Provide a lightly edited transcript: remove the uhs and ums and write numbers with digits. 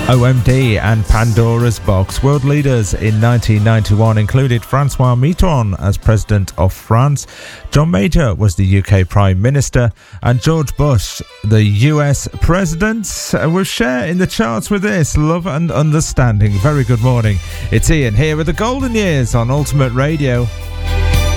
OMD and Pandora's Box. World leaders in 1991 included Francois Mitterrand as President of France, John Major was the UK Prime Minister, and George Bush, the US President. We'll share in the charts with this, Love and Understanding. Very good morning. It's Ian here with the Golden Years on Ultimate Radio.